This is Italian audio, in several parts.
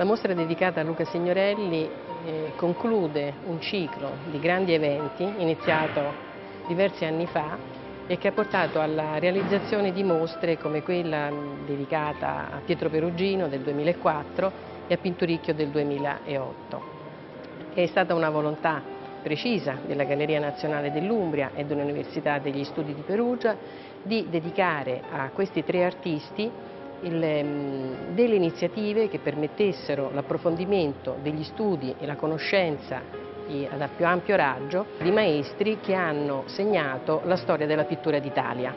La mostra dedicata a Luca Signorelli conclude un ciclo di grandi eventi iniziato diversi anni fa e che ha portato alla realizzazione di mostre come quella dedicata a Pietro Perugino del 2004 e a Pinturicchio del 2008. È stata una volontà precisa della Galleria Nazionale dell'Umbria e dell'Università degli Studi di Perugia di dedicare a questi tre artisti delle iniziative che permettessero l'approfondimento degli studi e la conoscenza a più ampio raggio di maestri che hanno segnato la storia della pittura d'Italia.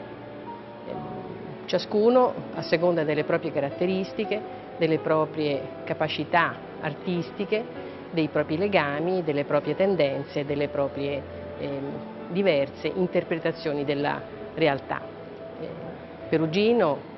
Ciascuno, a seconda delle proprie caratteristiche, delle proprie capacità artistiche, dei propri legami, delle proprie tendenze, delle proprie diverse interpretazioni della realtà. Perugino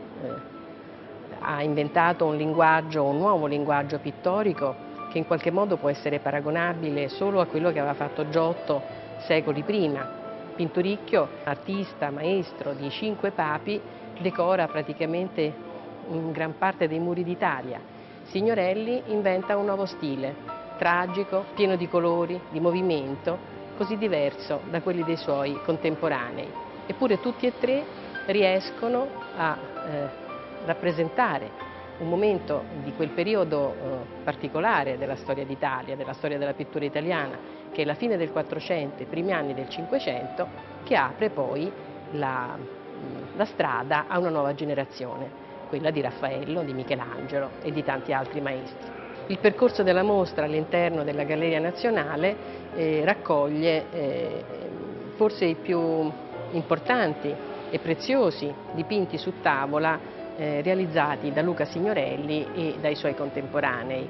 ha inventato un nuovo linguaggio pittorico che in qualche modo può essere paragonabile solo a quello che aveva fatto Giotto secoli prima. Pinturicchio, artista, maestro di 5 papi, decora praticamente gran parte dei muri d'Italia. Signorelli inventa un nuovo stile, tragico, pieno di colori, di movimento, così diverso da quelli dei suoi contemporanei. Eppure tutti e tre riescono a rappresentare un momento di quel periodo particolare della storia d'Italia, della storia della pittura italiana, che è la fine del 400 e i primi anni del 500, che apre poi la strada a una nuova generazione, quella di Raffaello, di Michelangelo e di tanti altri maestri. Il percorso della mostra all'interno della Galleria Nazionale raccoglie forse i più importanti e preziosi dipinti su tavola realizzati da Luca Signorelli e dai suoi contemporanei.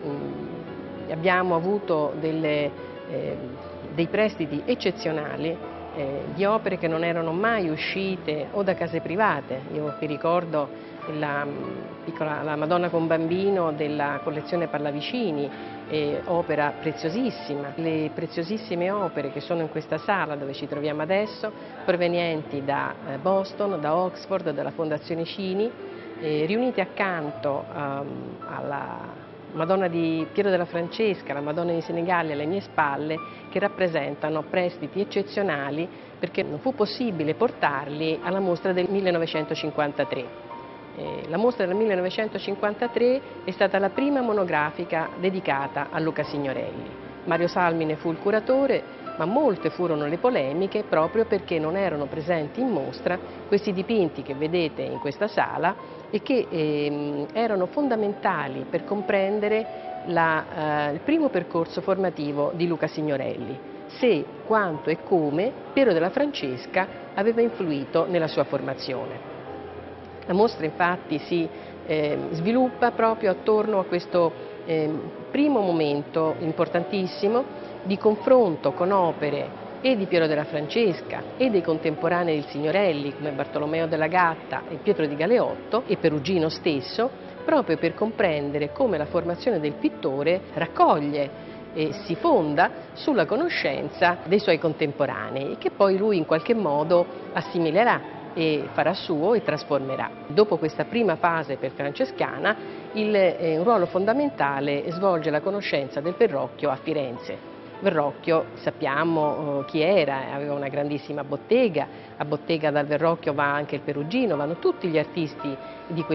Abbiamo avuto dei prestiti eccezionali di opere che non erano mai uscite o da case private. Io vi ricordo la Madonna con Bambino della collezione Pallavicini, opera preziosissima. Le preziosissime opere che sono in questa sala dove ci troviamo adesso, provenienti da Boston, da Oxford, dalla Fondazione Cini, riunite accanto alla Madonna di Piero della Francesca, la Madonna di Senigallia alle mie spalle, che rappresentano prestiti eccezionali perché non fu possibile portarli alla mostra del 1953. La mostra del 1953 è stata la prima monografica dedicata a Luca Signorelli. Mario Salmine fu il curatore, ma molte furono le polemiche proprio perché non erano presenti in mostra questi dipinti che vedete in questa sala e che erano fondamentali per comprendere il primo percorso formativo di Luca Signorelli, se, quanto e come Piero della Francesca aveva influito nella sua formazione. La mostra infatti si sviluppa proprio attorno a questo primo momento importantissimo di confronto con opere e di Piero della Francesca e dei contemporanei del Signorelli come Bartolomeo della Gatta e Pietro di Galeotto e Perugino stesso, proprio per comprendere come la formazione del pittore raccoglie e si fonda sulla conoscenza dei suoi contemporanei, che poi lui in qualche modo assimilerà e farà suo e trasformerà. Dopo questa prima fase per francescana, un ruolo fondamentale svolge la conoscenza del Verrocchio a Firenze. Verrocchio sappiamo chi era, aveva una grandissima bottega, a bottega dal Verrocchio va anche il Perugino, vanno tutti gli artisti di quel